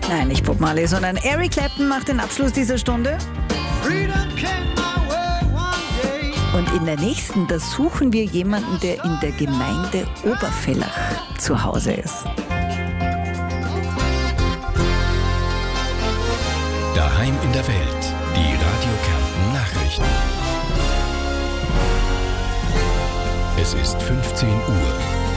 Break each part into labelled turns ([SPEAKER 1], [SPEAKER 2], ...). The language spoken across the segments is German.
[SPEAKER 1] Nein, nicht Bob Marley, sondern Eric Clapton macht den Abschluss dieser Stunde. Und in der nächsten, da suchen wir jemanden, der in der Gemeinde Obervellach zu Hause ist.
[SPEAKER 2] Daheim in der Welt, die Radio Kärnten Nachrichten. Es ist 15 Uhr.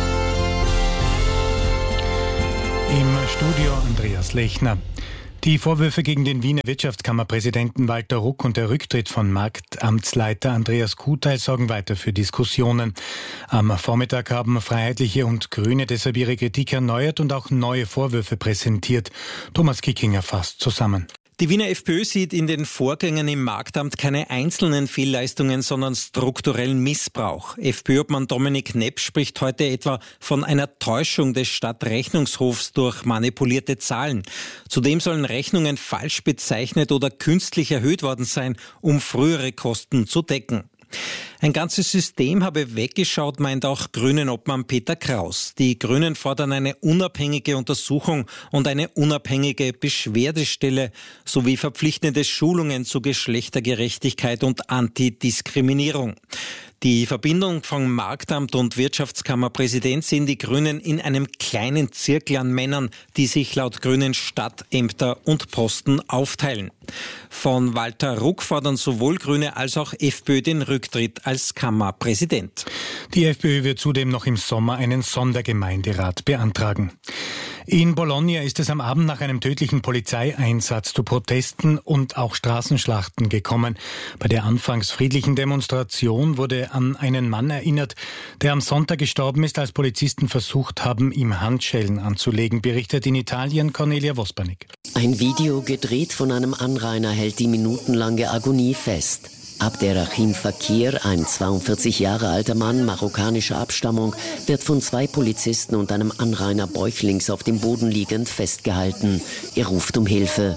[SPEAKER 3] Im Studio Andreas Lechner. Die Vorwürfe gegen den Wiener Wirtschaftskammerpräsidenten Walter Ruck und der Rücktritt von Marktamtsleiter Andreas Kuteil sorgen weiter für Diskussionen. Am Vormittag haben Freiheitliche und Grüne deshalb ihre Kritik erneuert und auch neue Vorwürfe präsentiert. Thomas Kickinger fasst zusammen.
[SPEAKER 4] Die Wiener FPÖ sieht in den Vorgängen im Marktamt keine einzelnen Fehlleistungen, sondern strukturellen Missbrauch. FPÖ-Obmann Dominik Nepp spricht heute etwa von einer Täuschung des Stadtrechnungshofs durch manipulierte Zahlen. Zudem sollen Rechnungen falsch bezeichnet oder künstlich erhöht worden sein, um frühere Kosten zu decken. Ein ganzes System habe weggeschaut, meint auch Grünen-Obmann Peter Kraus. Die Grünen fordern eine unabhängige Untersuchung und eine unabhängige Beschwerdestelle sowie verpflichtende Schulungen zu Geschlechtergerechtigkeit und Antidiskriminierung. Die Verbindung von Marktamt und Wirtschaftskammerpräsident sehen die Grünen in einem kleinen Zirkel an Männern, die sich laut Grünen Stadtämter und Posten aufteilen. Von Walter Ruck fordern sowohl Grüne als auch FPÖ den Rücktritt als Kammerpräsident.
[SPEAKER 3] Die FPÖ wird zudem noch im Sommer einen Sondergemeinderat beantragen. In Bologna ist es am Abend nach einem tödlichen Polizeieinsatz zu Protesten und auch Straßenschlachten gekommen. Bei der anfangs friedlichen Demonstration wurde an einen Mann erinnert, der am Sonntag gestorben ist, als Polizisten versucht haben, ihm Handschellen anzulegen, berichtet in Italien Cornelia Vospanik.
[SPEAKER 5] Ein Video gedreht von einem Anrainer hält die minutenlange Agonie fest. Abderrahim Fakir, ein 42 Jahre alter Mann marokkanischer Abstammung, wird von 2 Polizisten und einem Anrainer bäuchlings auf dem Boden liegend festgehalten. Er ruft um Hilfe.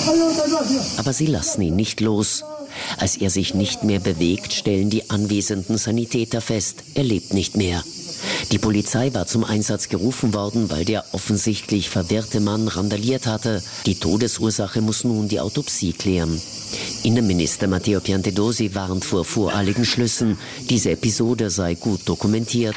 [SPEAKER 5] Aber sie lassen ihn nicht los. Als er sich nicht mehr bewegt, stellen die anwesenden Sanitäter fest, er lebt nicht mehr. Die Polizei war zum Einsatz gerufen worden, weil der offensichtlich verwirrte Mann randaliert hatte. Die Todesursache muss nun die Autopsie klären. Innenminister Matteo Piantedosi warnt vor voreiligen Schlüssen. Diese Episode sei gut dokumentiert.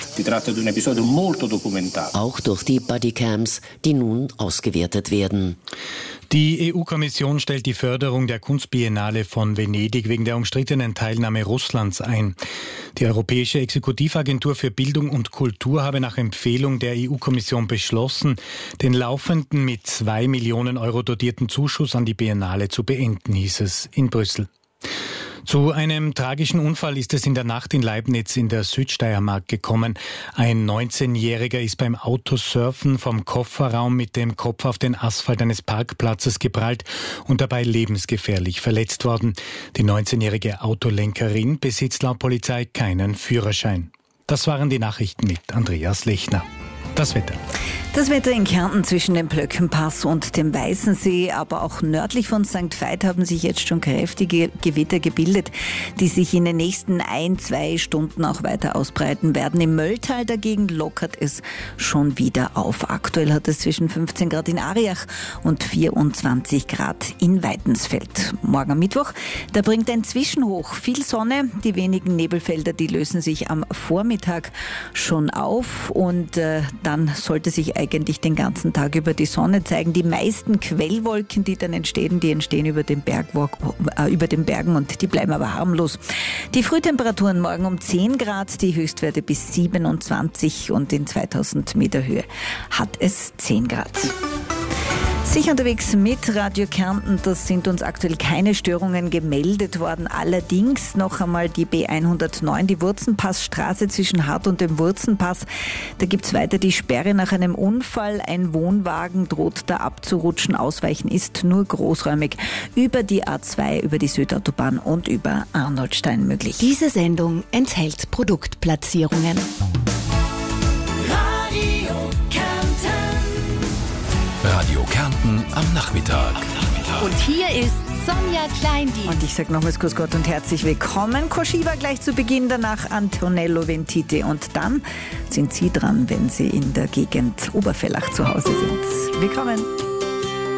[SPEAKER 5] Auch durch die Bodycams, die nun ausgewertet werden.
[SPEAKER 3] Die EU-Kommission stellt die Förderung der Kunstbiennale von Venedig wegen der umstrittenen Teilnahme Russlands ein. Die Europäische Exekutivagentur für Bildung und Kultur habe nach Empfehlung der EU-Kommission beschlossen, den laufenden mit 2 Millionen Euro dotierten Zuschuss an die Biennale zu beenden, hieß es in Brüssel. Zu einem tragischen Unfall ist es in der Nacht in Leibniz in der Südsteiermark gekommen. Ein 19-Jähriger ist beim Autosurfen vom Kofferraum mit dem Kopf auf den Asphalt eines Parkplatzes geprallt und dabei lebensgefährlich verletzt worden. Die 19-jährige Autolenkerin besitzt laut Polizei keinen Führerschein. Das waren die Nachrichten mit Andreas Lechner. Das Wetter.
[SPEAKER 1] Das Wetter in Kärnten zwischen dem Plöckenpass und dem Weißensee, aber auch nördlich von St. Veit haben sich jetzt schon kräftige Gewitter gebildet, die sich in den nächsten 1-2 Stunden auch weiter ausbreiten werden. Im Mölltal dagegen lockert es schon wieder auf. Aktuell hat es zwischen 15 Grad in Ariach und 24 Grad in Weidensfeld. Morgen am Mittwoch, da bringt ein Zwischenhoch viel Sonne. Die wenigen Nebelfelder, die lösen sich am Vormittag schon auf und dann sollte sich eigentlich den ganzen Tag über die Sonne zeigen. Die meisten Quellwolken, die dann entstehen, die entstehen über den Bergen und die bleiben aber harmlos. Die Frühtemperaturen morgen um 10 Grad, die Höchstwerte bis 27 und in 2000 Meter Höhe hat es 10 Grad. Sicher unterwegs mit Radio Kärnten, das sind uns aktuell keine Störungen gemeldet worden. Allerdings noch einmal die B109, die Wurzenpassstraße zwischen Hart und dem Wurzenpass. Da gibt es weiter die Sperre nach einem Unfall. Ein Wohnwagen droht da abzurutschen. Ausweichen ist nur großräumig über die A2, über die Südautobahn und über Arnoldstein möglich.
[SPEAKER 6] Diese Sendung enthält Produktplatzierungen.
[SPEAKER 2] Radio Kärnten am Nachmittag.
[SPEAKER 6] Und hier ist Sonja Kleindien.
[SPEAKER 1] Und ich sage nochmals Grüß Gott und herzlich willkommen. Koschiba gleich zu Beginn, danach Antonello Ventite. Und dann sind Sie dran, wenn Sie in der Gegend Obervellach zu Hause sind. Willkommen.